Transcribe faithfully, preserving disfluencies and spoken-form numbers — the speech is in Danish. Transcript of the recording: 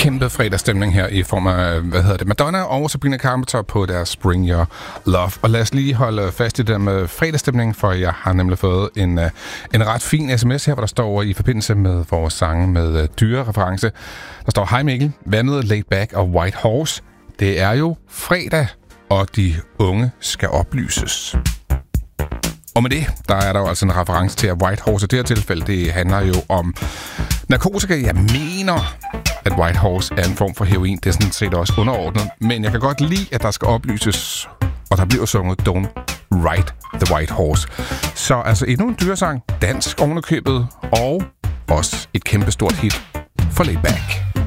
kæmpe fredagsstemning her i form af, hvad hedder det, Madonna og Sabrina Carpenter på deres Bring Your Love. Og lad os lige holde fast i det med fredagsstemning, for jeg har nemlig fået en, en ret fin sms her, hvor der står i forbindelse med vores sange med dyrereference. Der står, hej Mikkel, hvad med Laid Back og White Horse? Det er jo fredag, og de unge skal oplyses. Og med det, der er der jo altså en reference til, at White Horse i det her tilfælde, det handler jo om narkotika. Jeg mener, at White Horse er en form for heroin. Det er sådan set også underordnet. Men jeg kan godt lide, at der skal oplyses, og der bliver sunget Don't Ride the White Horse. Så altså endnu en dyresang, dansk ovenikøbet, og også et kæmpestort hit for Laid Back.